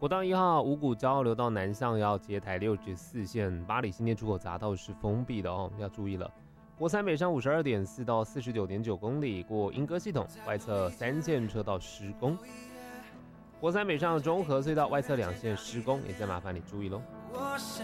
国道1号五股交流道南向要接台64线，八里新店出口匝道是封闭的哦，要注意了。国三北上52.4到49.9公里，过莺歌系统外侧3线车道施工。国三北上中和隧道外侧2线施工，也再麻烦你注意喽。